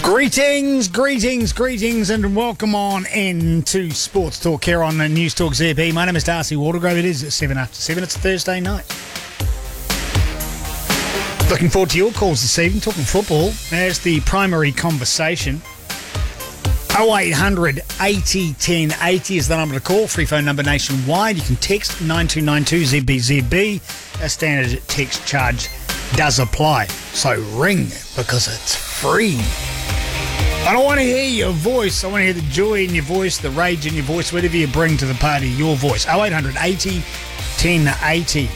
Greetings, and welcome on into Sports Talk here on News Talk ZB. My name is Darcy Watergrove. It is 7 after 7. It's a Thursday night. Looking forward to your calls this evening, talking football as the primary conversation. 0800 80 10 80 is the number to call. Free phone number nationwide. You can text 9292 ZBZB. A standard text charge does apply. So ring because it's free. I don't want to hear your voice. I want to hear the joy in your voice, the rage in your voice, whatever you bring to the party, your voice. 0800 80 10 80.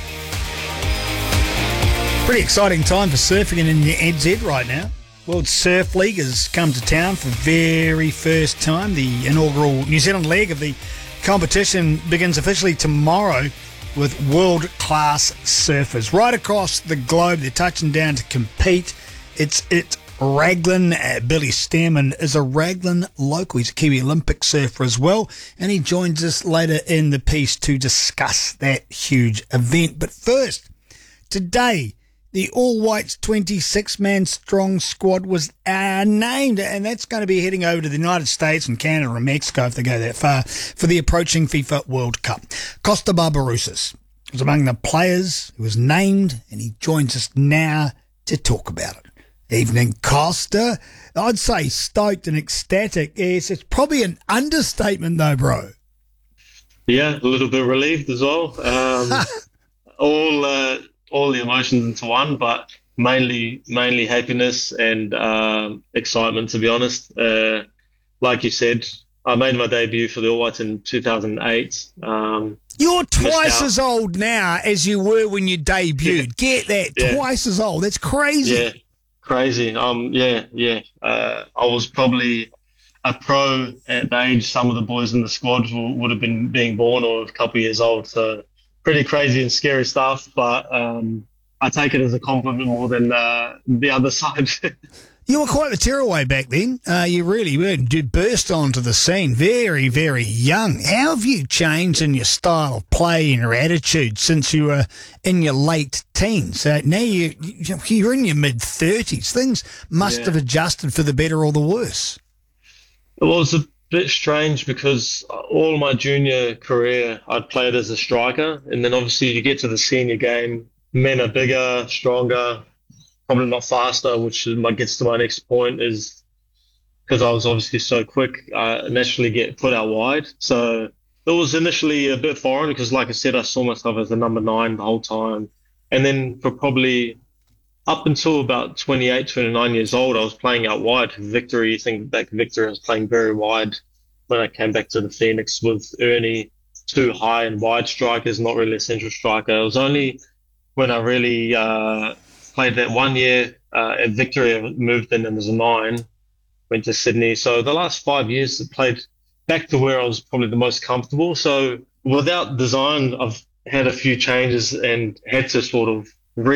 Pretty exciting time for surfing in the NZ right now. World Surf League has come to town for the very first time. The inaugural New Zealand leg of the competition begins officially tomorrow with world-class surfers. Right across the globe, they're touching down to compete. It's Raglan. Billy Stearman is a Raglan local. He's a Kiwi Olympic surfer as well, and he joins us later in the piece to discuss that huge event. But first, today, the All Whites 26-man strong squad was named, and that's going to be heading over to the United States and Canada and Mexico, if they go that far, for the approaching FIFA World Cup. Costa Barbarouses was among the players who was named, and he joins us now to talk about it. Evening, Costa. I'd say stoked and ecstatic. Yes, it's probably an understatement though, bro. Yeah, a little bit relieved as well. All the emotions into one, but mainly happiness and excitement, to be honest. Like you said, I made my debut for the All Whites in 2008. You're twice as old now as you were when you debuted. Get that, twice as old. That's crazy. Yeah. Crazy. I was probably a pro at the age some of the boys in the squad would have been being born or a couple of years old. So pretty crazy and scary stuff, but I take it as a compliment more than the other side. You were quite the tearaway back then. You really were. You burst onto the scene very, very young. How have you changed in your style of play and your attitude since you were in your late teens? Now you're in your mid-30s. Things must have adjusted for the better or the worse. Well, it was a bit strange because all my junior career I'd played as a striker, and then obviously you get to the senior game, men are bigger, stronger, probably not faster, which gets to my next point is because I was obviously so quick, I naturally get put out wide. So it was initially a bit foreign because, like I said, I saw myself as a number 9 the whole time. And then for probably up until about 28, 29 years old, I was playing out wide for Victory. You think back Victory, I was playing very wide when I came back to the Phoenix with Ernie, 2 high and wide strikers, not really a central striker. It was only when I really played that 1 year at Victory, I moved in as a 9, went to Sydney. So the last 5 years I played back to where I was probably the most comfortable. So without design, I've had a few changes and had to sort of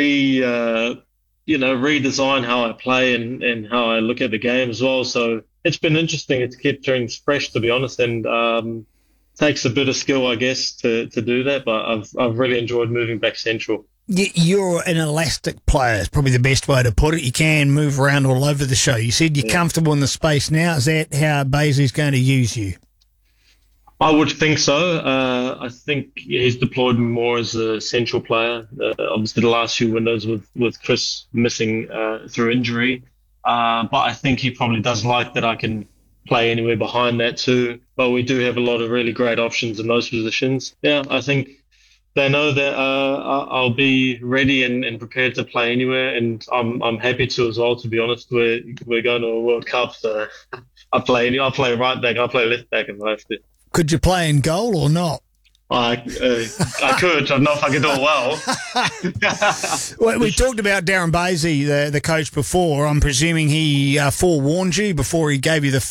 redesign how I play and how I look at the game as well. So it's been interesting to keep things fresh, to be honest, and takes a bit of skill, I guess, to do that. But I've really enjoyed moving back central. You're an elastic player. It's probably the best way to put it. You can move around all over the show. You said you're comfortable in the space now. Is that how Basley's going to use you? I would think so. I think he's deployed me more as a central player. Obviously, the last few windows with Chris missing through injury. But I think he probably does like that I can play anywhere behind that too. But we do have a lot of really great options in those positions. Yeah, I think they know that I'll be ready and prepared to play anywhere, and I'm happy to as well. To be honest, we're going to a World Cup, so I'll play right back, I'll play left back if I have to. Could you play in goal or not? I could. I don't know if I could do it well. Well, we talked about Darren Basie, the coach, before. I'm presuming he forewarned you before he gave you the